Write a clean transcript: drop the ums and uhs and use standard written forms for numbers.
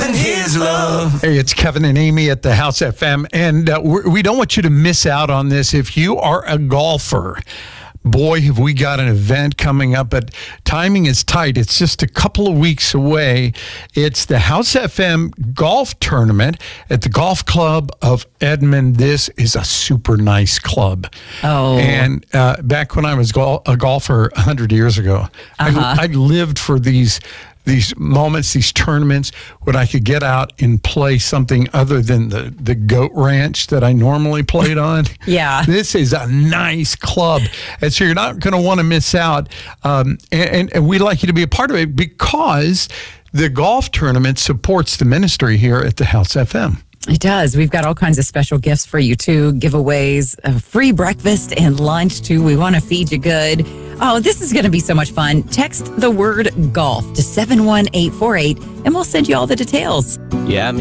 and his love. Hey, it's Kevin and Amy at the House FM, and we don't want you to miss out on this. If you are a golfer, boy, have we got an event coming up, but timing is tight. It's just a couple of weeks away. It's the House FM Golf Tournament at the Golf Club of Edmond. This is a super nice club. Oh. And back when I was a golfer 100 years ago, I lived for these moments, these tournaments, when I could get out and play something other than the goat ranch that I normally played on. Yeah. This is a nice club. And so you're not going to want to miss out. And we'd like you to be a part of it because the golf tournament supports the ministry here at the House FM. It does. We've got all kinds of special gifts for you, too. Giveaways, a free breakfast and lunch, too. We want to feed you good. Oh, this is going to be so much fun. Text the word golf to 71848, and we'll send you all the details. Yeah,